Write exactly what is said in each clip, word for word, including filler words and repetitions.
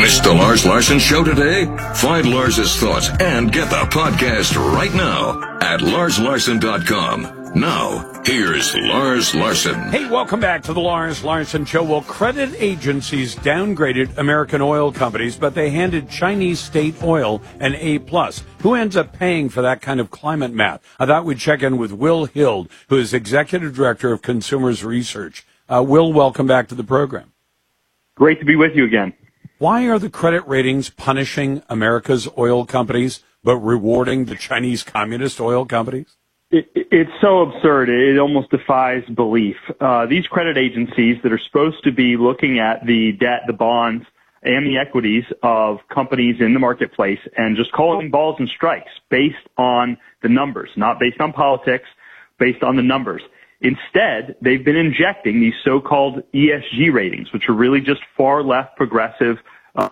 Missed the Lars Larson Show today? Find Lars's thoughts and get the podcast right now at lars larson dot com. Now, here's Lars Larson. Hey, welcome back to the Lars Larson Show. Well, credit agencies downgraded American oil companies, but they handed Chinese state oil an A plus. Who ends up paying for that kind of climate math? I thought we'd check in with Will Hild, who is Executive Director of Consumers Research. Uh, Will, welcome back to the program. Great to be with you again. Why are the credit ratings punishing America's oil companies but rewarding the Chinese communist oil companies? It, it's so absurd. It almost defies belief. Uh, these credit agencies that are supposed to be looking at the debt, the bonds, and the equities of companies in the marketplace and just calling balls and strikes based on the numbers, not based on politics, based on the numbers. Instead, they've been injecting these so-called E S G ratings, which are really just far left progressive uh,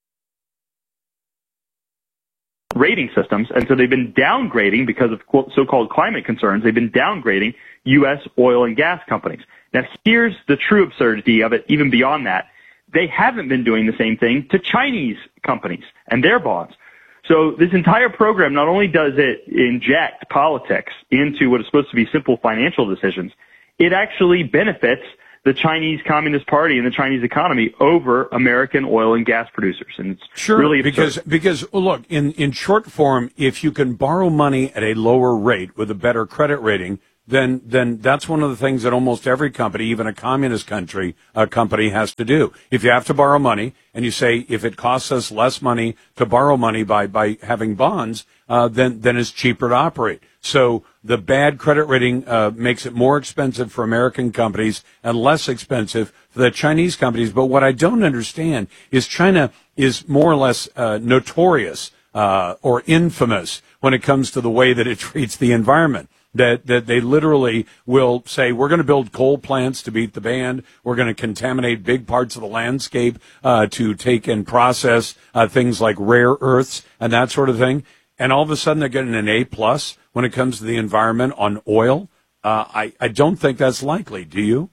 rating systems. And so they've been downgrading, because of so-called climate concerns, they've been downgrading U S oil and gas companies. Now, here's the true absurdity of it, even beyond that. They haven't been doing the same thing to Chinese companies and their bonds. So this entire program, not only does it inject politics into what is supposed to be simple financial decisions, it actually benefits the Chinese Communist Party and the Chinese economy over American oil and gas producers. And it's sure, really absurd. because, because well, look, in, in short form, if you can borrow money at a lower rate with a better credit rating, then then that's one of the things that almost every company, even a communist country, a company has to do. If you have to borrow money and you say, if it costs us less money to borrow money by, by having bonds, uh, then, then it's cheaper to operate. So the bad credit rating uh, makes it more expensive for American companies and less expensive for the Chinese companies. But what I don't understand is China is more or less uh, notorious uh, or infamous when it comes to the way that it treats the environment. That, that they literally will say, we're going to build coal plants to beat the band. We're going to contaminate big parts of the landscape uh, to take and process uh, things like rare earths and that sort of thing. And all of a sudden they're getting an A plus when it comes to the environment on oil. Uh, I, I don't think that's likely. Do you?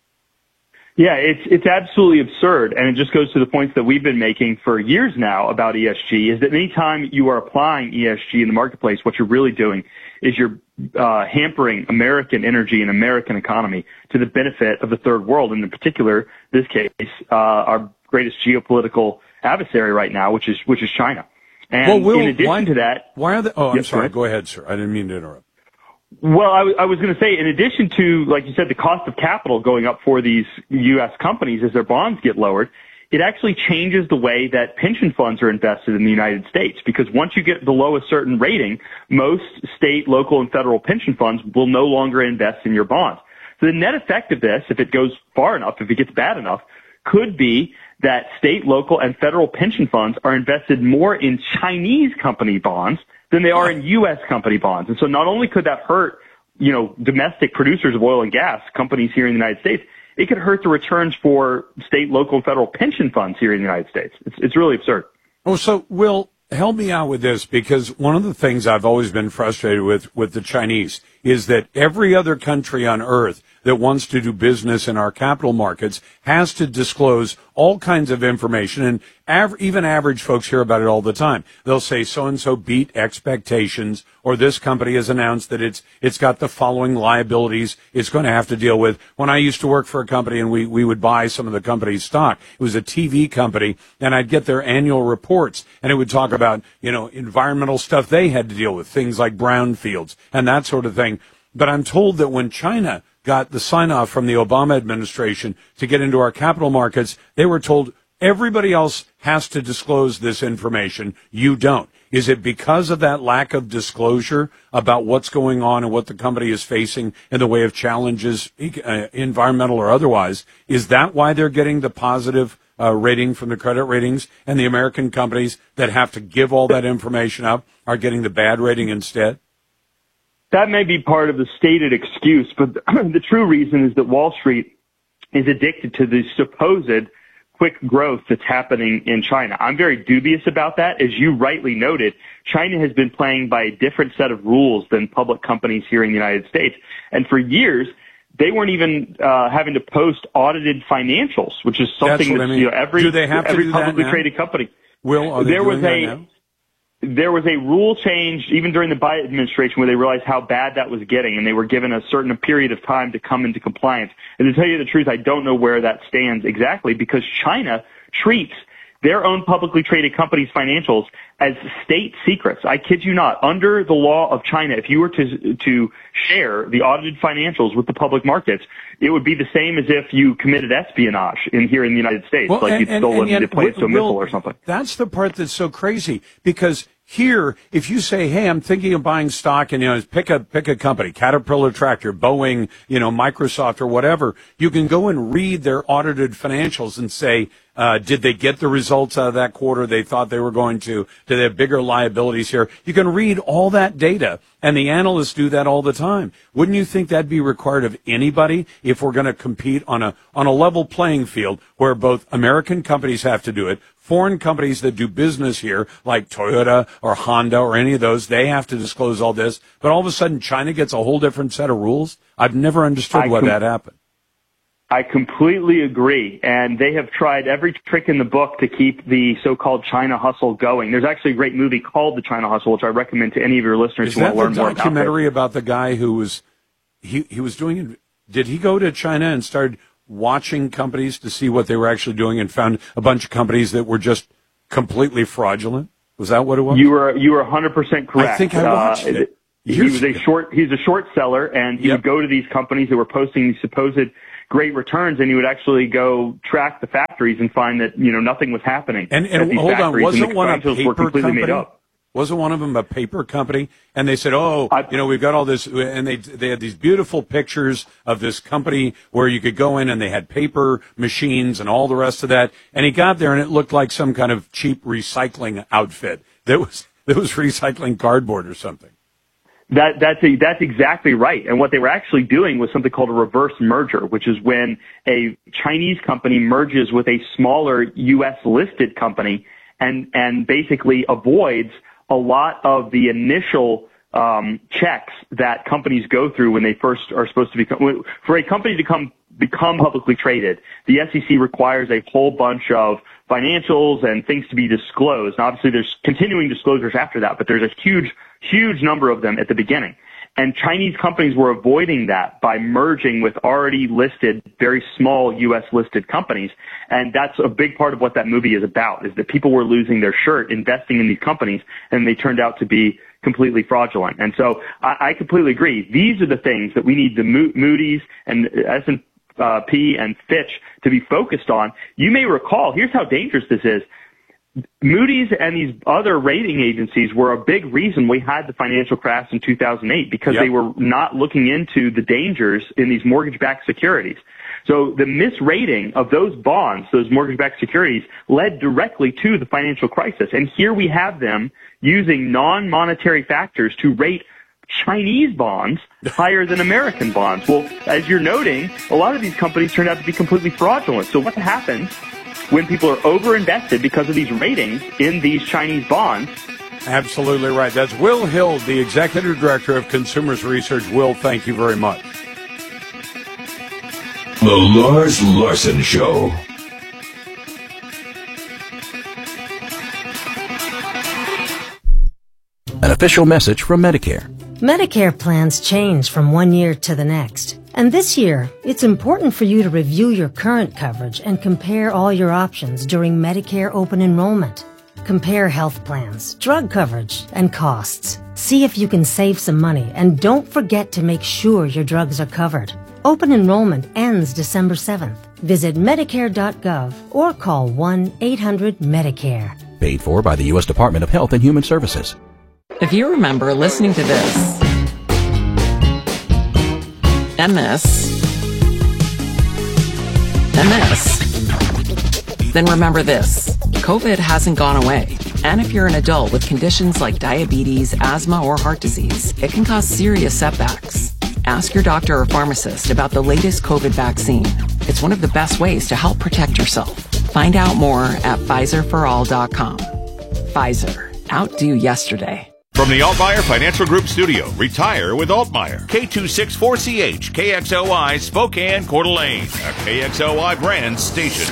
Yeah, it's it's absolutely absurd, and it just goes to the points that we've been making for years now about E S G, is that anytime you are applying E S G in the marketplace, what you're really doing is you're uh, hampering American energy and American economy to the benefit of the third world, and in particular, this case, uh, our greatest geopolitical adversary right now, which is which is China. And well, Will, in addition why, to that, why are they? Oh, I'm yes, sorry. Go ahead, sir. I didn't mean to interrupt. Well, I, w- I was going to say, in addition to, like you said, the cost of capital going up for these U S companies as their bonds get lowered, it actually changes the way that pension funds are invested in the United States. Because once you get below a certain rating, most state, local, and federal pension funds will no longer invest in your bonds. So the net effect of this, if it goes far enough, if it gets bad enough, could be that state, local, and federal pension funds are invested more in Chinese company bonds than they are in U S company bonds. And so not only could that hurt, you know, domestic producers of oil and gas, companies here in the United States, it could hurt the returns for state, local, and federal pension funds here in the United States. It's, it's really absurd. Oh, so, Will, help me out with this, because one of the things I've always been frustrated with, with the Chinese is that every other country on earth that wants to do business in our capital markets has to disclose all kinds of information, and av- even average folks hear about it all the time. They'll say so-and-so beat expectations, or this company has announced that it's it's got the following liabilities it's going to have to deal with. When I used to work for a company and we, we would buy some of the company's stock, it was a T V company, and I'd get their annual reports, and it would talk about, you know, environmental stuff they had to deal with, things like brownfields and that sort of thing. But I'm told that when China got the sign-off from the Obama administration to get into our capital markets, they were told everybody else has to disclose this information. You don't. Is it because of that lack of disclosure about what's going on and what the company is facing in the way of challenges, uh, environmental or otherwise? Is that why they're getting the positive uh, rating from the credit ratings, and the American companies that have to give all that information up are getting the bad rating instead? That may be part of the stated excuse, but the true reason is that Wall Street is addicted to the supposed quick growth that's happening in China. I'm very dubious about that. As you rightly noted, China has been playing by a different set of rules than public companies here in the United States. And for years, they weren't even uh, having to post audited financials, which is something that's that I mean. you know, every do they have every to do publicly that now? traded company. Will are they there doing was a that now? There was a rule change even during the Biden administration where they realized how bad that was getting, and they were given a certain period of time to come into compliance. And to tell you the truth, I don't know where that stands exactly, because China treats their own publicly traded companies' financials as state secrets. I kid you not. Under the law of China, if you were to to share the audited financials with the public markets, it would be the same as if you committed espionage in here in the United States, well, like and, you'd and, stolen and yet, the Plato Will, missile or something. That's the part that's so crazy, because here, if you say, hey, I'm thinking of buying stock, and, you know, pick a, pick a company, Caterpillar Tractor, Boeing, you know, Microsoft or whatever, you can go and read their audited financials and say, uh, did they get the results out of that quarter they thought they were going to? Do they have bigger liabilities here? You can read all that data, and the analysts do that all the time. Wouldn't you think that'd be required of anybody if we're going to compete on a, on a level playing field where both American companies have to do it, foreign companies that do business here, like Toyota or Honda or any of those, they have to disclose all this. But all of a sudden, China gets a whole different set of rules. I've never understood I why com- that happened. I completely agree. And they have tried every trick in the book to keep the so-called China hustle going. There's actually a great movie called The China Hustle, which I recommend to any of your listeners Is who want that to learn the more about it. documentary about the guy who was, he, he was doing, did he go to China and started watching companies to see what they were actually doing and found a bunch of companies that were just completely fraudulent? Was that what it was? You were you were one hundred percent correct. I think I watched uh, it. He was a short he's a short seller, and he Yep. would go to these companies that were posting these supposed great returns, and he would actually go track the factories and find that, you know, nothing was happening. And, at and these hold on, factories, wasn't and the one a financials paper were completely company? made up. Wasn't one of them a paper company? And they said, oh, I, you know, we've got all this, and they they had these beautiful pictures of this company where you could go in and they had paper machines and all the rest of that. And he got there and it looked like some kind of cheap recycling outfit that was that was recycling cardboard or something. That, that's a, that's exactly right. And what they were actually doing was something called a reverse merger, which is when a Chinese company merges with a smaller U S listed company and, and basically avoids a lot of the initial um, checks that companies go through when they first are supposed to become, for a company to come, become publicly traded, the S E C requires a whole bunch of financials and things to be disclosed. And obviously there's continuing disclosures after that, but there's a huge, huge number of them at the beginning. And Chinese companies were avoiding that by merging with already listed, very small U S listed companies. And that's a big part of what that movie is about, is that people were losing their shirt investing in these companies, and they turned out to be completely fraudulent. And so I, I completely agree. These are the things that we need the Mo- Moody's and S and P and Fitch to be focused on. You may recall, here's how dangerous this is. Moody's and these other rating agencies were a big reason we had the financial crash in two thousand eight, because yep. they were not looking into the dangers in these mortgage-backed securities. So the misrating of those bonds, those mortgage-backed securities, led directly to the financial crisis. And here we have them using non-monetary factors to rate Chinese bonds higher than American bonds. Well, as you're noting, a lot of these companies turned out to be completely fraudulent. So what happens when people are overinvested because of these ratings in these Chinese bonds? Absolutely right. That's Will Hill, the Executive Director of Consumers Research. Will, thank you very much. The Lars Larson Show. An official message from Medicare. Medicare plans change from one year to the next. And this year, it's important for you to review your current coverage and compare all your options during Medicare open enrollment. Compare health plans, drug coverage, and costs. See if you can save some money, and don't forget to make sure your drugs are covered. Open enrollment ends December seventh. Visit Medicare dot gov or call one eight hundred Medicare. Paid for by the U S Department of Health and Human Services. If you remember listening to this, and this, and this, then remember this. COVID hasn't gone away. And if you're an adult with conditions like diabetes, asthma, or heart disease, it can cause serious setbacks. Ask your doctor or pharmacist about the latest COVID vaccine. It's one of the best ways to help protect yourself. Find out more at Pfizer for all dot com. Pfizer. Outdo yesterday. From From the Altmaier Financial Group studio, retire with Altmaier. K two sixty-four C H, K X L I, Spokane, Coeur d'Alene, a K X L I brand station.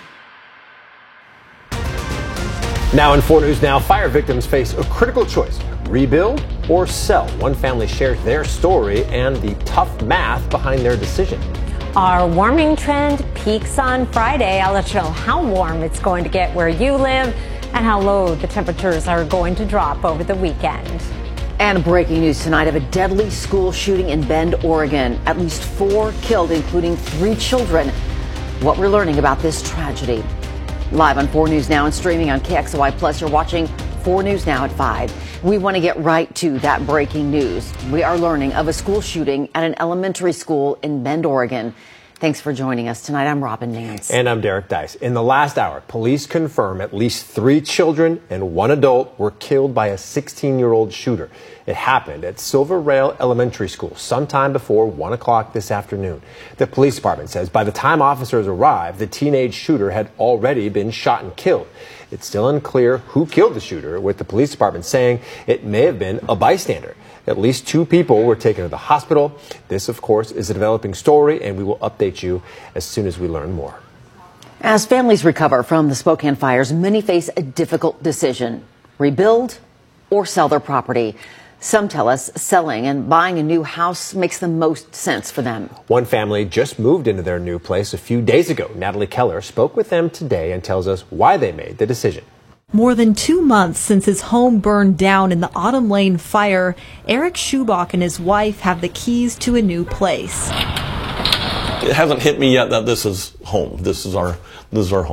Now in four News Now, fire victims face a critical choice: rebuild or sell. One family shares their story and the tough math behind their decision. Our warming trend peaks on Friday. I'll let you know how warm it's going to get where you live and how low the temperatures are going to drop over the weekend. And breaking news tonight of a deadly school shooting in Bend, Oregon. At least four killed, including three children. What we're learning about this tragedy. Live on four News Now and streaming on K X L Y Plus, you're watching four News Now at five. We want to get right to that breaking news. We are learning of a school shooting at an elementary school in Bend, Oregon. Thanks for joining us tonight. I'm Robin Nance. And I'm Derek Dice. In the last hour, police confirm at least three children and one adult were killed by a sixteen-year-old shooter. It happened at Silver Rail Elementary School sometime before one o'clock this afternoon. The police department says by the time officers arrived, the teenage shooter had already been shot and killed. It's still unclear who killed the shooter, with the police department saying it may have been a bystander. At least two people were taken to the hospital. This, of course, is a developing story, and we will update you as soon as we learn more. As families recover from the Spokane fires, many face a difficult decision: rebuild or sell their property. Some tell us selling and buying a new house makes the most sense for them. One family just moved into their new place a few days ago. Natalie Keller spoke with them today and tells us why they made the decision. More than two months since his home burned down in the Autumn Lane fire, Eric Schubach and his wife have the keys to a new place. It hasn't hit me yet that this is home. This is our, this is our home.